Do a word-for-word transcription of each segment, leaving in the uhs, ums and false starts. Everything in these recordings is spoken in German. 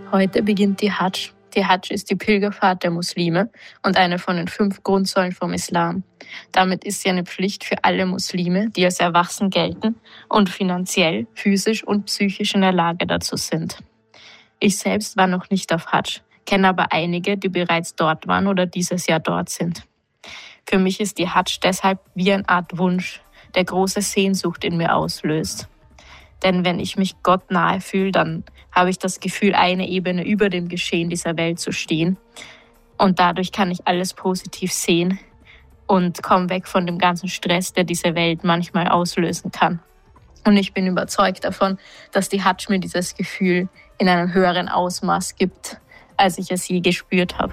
Heute beginnt die Hadsch. Die Hadsch ist die Pilgerfahrt der Muslime und eine von den fünf Grundsäulen vom Islam. Damit ist sie eine Pflicht für alle Muslime, die als erwachsen gelten und finanziell, physisch und psychisch in der Lage dazu sind. Ich selbst war noch nicht auf Hadsch, kenne aber einige, die bereits dort waren oder dieses Jahr dort sind. Für mich ist die Hadsch deshalb wie eine Art Wunsch, der große Sehnsucht in mir auslöst. Denn wenn ich mich Gott nahe fühle, dann habe ich das Gefühl, eine Ebene über dem Geschehen dieser Welt zu stehen. Und dadurch kann ich alles positiv sehen und komme weg von dem ganzen Stress, der diese Welt manchmal auslösen kann. Und ich bin überzeugt davon, dass die Hadsch mir dieses Gefühl in einem höheren Ausmaß gibt, als ich es je gespürt habe.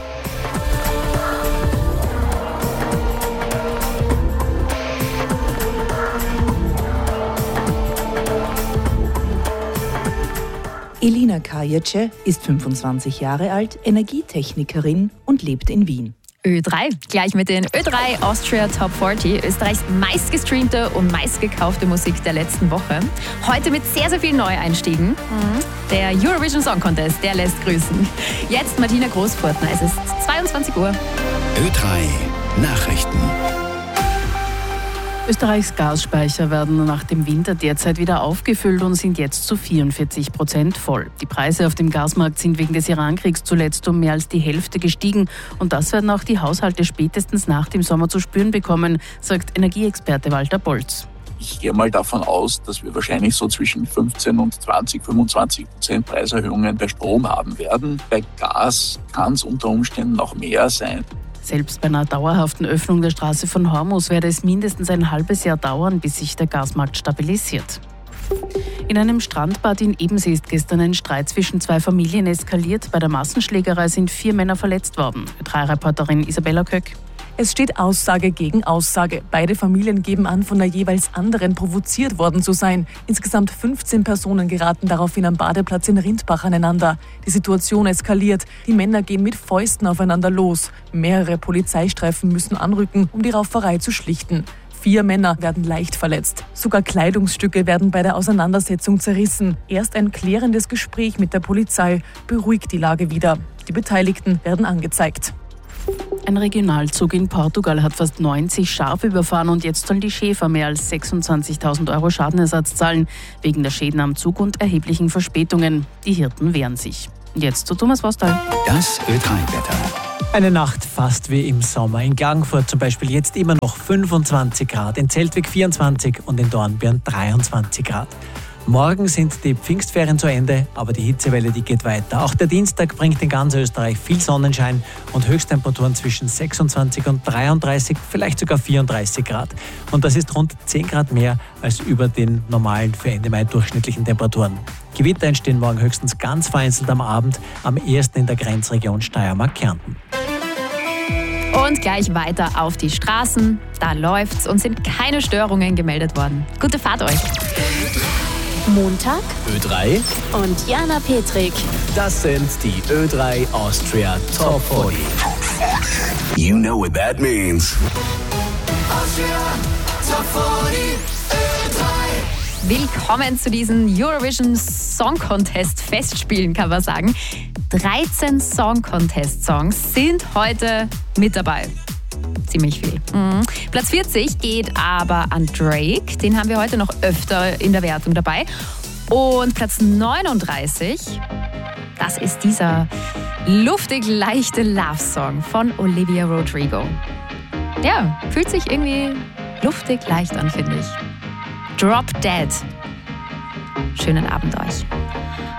Elina Kajece ist fünfundzwanzig Jahre alt, Energietechnikerin und lebt in Wien. Ö drei, gleich mit den Ö drei Austria Top vierzig, Österreichs meistgestreamte und meistgekaufte Musik der letzten Woche. Heute mit sehr, sehr vielen Neueinstiegen. Mhm. Der Eurovision Song Contest, der lässt grüßen. Jetzt Martina Großfurtner, es ist zweiundzwanzig Uhr. Ö drei Nachrichten. Österreichs Gasspeicher werden nach dem Winter derzeit wieder aufgefüllt und sind jetzt zu vierundvierzig Prozent voll. Die Preise auf dem Gasmarkt sind wegen des Irankriegs zuletzt um mehr als die Hälfte gestiegen. Und das werden auch die Haushalte spätestens nach dem Sommer zu spüren bekommen, sagt Energieexperte Walter Bolz. Ich gehe mal davon aus, dass wir wahrscheinlich so zwischen fünfzehn und zwanzig, fünfundzwanzig Prozent Preiserhöhungen bei Strom haben werden. Bei Gas kann es unter Umständen noch mehr sein. Selbst bei einer dauerhaften Öffnung der Straße von Hormuz werde es mindestens ein halbes Jahr dauern, bis sich der Gasmarkt stabilisiert. In einem Strandbad in Ebensee ist gestern ein Streit zwischen zwei Familien eskaliert. Bei der Massenschlägerei sind vier Männer verletzt worden. Ö drei Reporterin Isabella Köck. Es steht Aussage gegen Aussage. Beide Familien geben an, von der jeweils anderen provoziert worden zu sein. Insgesamt fünfzehn Personen geraten daraufhin am Badeplatz in Rindbach aneinander. Die Situation eskaliert. Die Männer gehen mit Fäusten aufeinander los. Mehrere Polizeistreifen müssen anrücken, um die Rauferei zu schlichten. Vier Männer werden leicht verletzt. Sogar Kleidungsstücke werden bei der Auseinandersetzung zerrissen. Erst ein klärendes Gespräch mit der Polizei beruhigt die Lage wieder. Die Beteiligten werden angezeigt. Ein Regionalzug in Portugal hat fast neunzig Schafe überfahren und jetzt sollen die Schäfer mehr als sechsundzwanzigtausend Euro Schadenersatz zahlen, wegen der Schäden am Zug und erheblichen Verspätungen. Die Hirten wehren sich. Und jetzt zu Thomas Vostal. Das Ö drei Wetter. Eine Nacht fast wie im Sommer. In Klagenfurt zum Beispiel jetzt immer noch fünfundzwanzig Grad, in Zeltwig vierundzwanzig und in Dornbirn dreiundzwanzig Grad. Morgen sind die Pfingstferien zu Ende, aber die Hitzewelle, die geht weiter. Auch der Dienstag bringt in ganz Österreich viel Sonnenschein und Höchsttemperaturen zwischen sechsundzwanzig und dreiunddreißig, vielleicht sogar vierunddreißig Grad. Und das ist rund zehn Grad mehr als über den normalen für Ende Mai durchschnittlichen Temperaturen. Gewitter entstehen morgen höchstens ganz vereinzelt am Abend, am ehesten in der Grenzregion Steiermark-Kärnten. Und gleich weiter auf die Straßen. Da läuft's und sind keine Störungen gemeldet worden. Gute Fahrt euch. Montag Ö drei und Jana Petrik. Das sind die Ö drei Austria Top vierzig. You know what that means. Austria Top vierzig, Ö drei. Willkommen zu diesen Eurovision Song Contest Festspielen, kann man sagen. dreizehn Song Contest Songs sind heute mit dabei. Ziemlich viel. Mhm. Platz vierzig geht aber an Drake. Den haben wir heute noch öfter in der Wertung dabei. Und Platz neununddreißig, das ist dieser luftig leichte Love-Song von Olivia Rodrigo. Ja, fühlt sich irgendwie luftig leicht an, finde ich. Drop Dead. Schönen Abend euch.